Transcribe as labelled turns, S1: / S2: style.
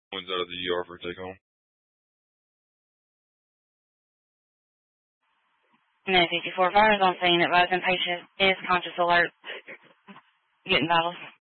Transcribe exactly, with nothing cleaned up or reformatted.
S1: Points out of the E R for take home.
S2: No, fifty-four, fire is on scene. Advising patient is conscious alert. Getting vitals.